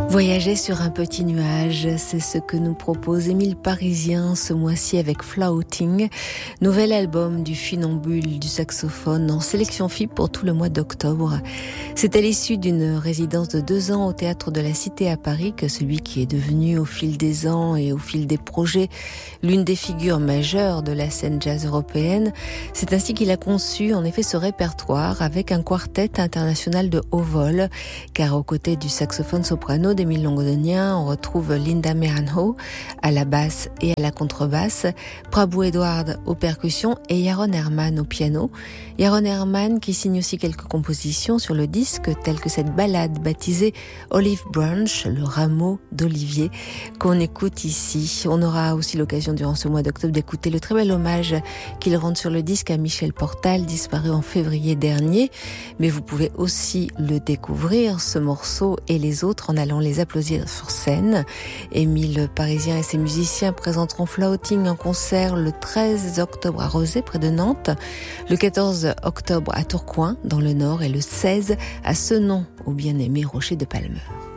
Voyager sur un petit nuage, c'est ce que nous propose Émile Parisien ce mois-ci avec Floating, nouvel album du funambule du saxophone en sélection FIP pour tout le mois d'octobre. C'est à l'issue d'une résidence de 2 ans au Théâtre de la Cité à Paris que celui qui est devenu au fil des ans et au fil des projets l'une des figures majeures de la scène jazz européenne, c'est ainsi qu'il a conçu en effet ce répertoire avec un quartet international de haut vol, car aux côtés du saxophone soprano d'Émile Longdonien, on retrouve Linda Meranho à la basse et à la contrebasse, Prabhu Edward aux percussions et Yaron Herman au piano. Yaron Herman qui signe aussi quelques compositions sur le disque, telles que cette ballade baptisée Olive Branch, le rameau d'olivier, qu'on écoute ici. On aura aussi l'occasion durant ce mois d'octobre d'écouter le très bel hommage qu'il rend sur le disque à Michel Portal, disparu en février dernier. Mais vous pouvez aussi le découvrir, ce morceau et les autres, en allant les applaudir sur scène. Émile Parisien et ses musiciens présenteront Floating en concert le 13 octobre à Rezé, près de Nantes, le 14 octobre à Tourcoing, dans le Nord, et le 16 à Senon, au bien-aimé Rocher de Palmeur.